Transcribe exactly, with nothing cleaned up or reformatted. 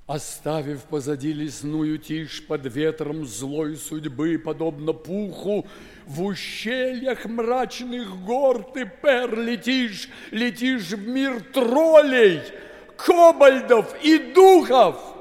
Оставив позади лесную тишь, под ветром злой судьбы, подобно пуху, в ущельях мрачных гор ты, Пер, летишь, летишь в мир троллей, кобальдов и духов.